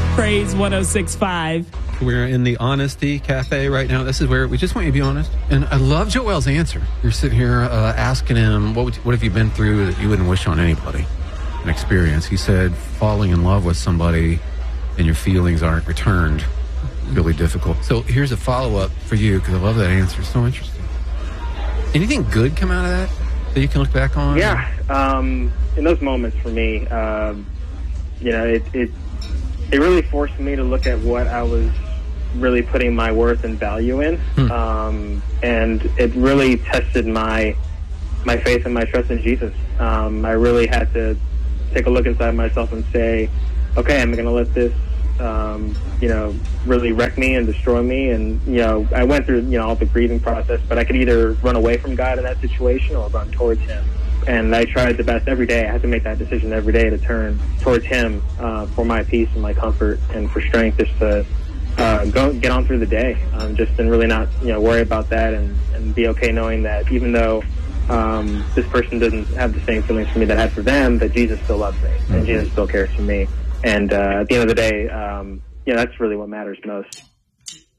Praise 106.5. We're in the Honesty Cafe right now. This is where we just want you to be honest. And I love Joel's answer. You're sitting here asking him, what have you been through that you wouldn't wish on anybody? An experience. He said, falling in love with somebody and your feelings aren't returned. Really difficult. So here's a follow-up for you, because I love that answer. It's so interesting. Anything good come out of that you can look back on? Yeah. In those moments for me, it really forced me to look at what I was really putting my worth and value in. And it really tested my faith and my trust in Jesus. I really had to take a look inside myself and say, okay, I'm going to let this, really wreck me and destroy me. And, I went through, all the grieving process, but I could either run away from God in that situation or run towards Him. And I tried the best every day. I had to make that decision every day to turn towards Him for my peace and my comfort and for strength, just to get on through the day, and really not, worry about that and be okay knowing that even though this person doesn't have the same feelings for me that I had for them, that Jesus still loves me and Jesus still cares for me. And at the end of the day, that's really what matters most.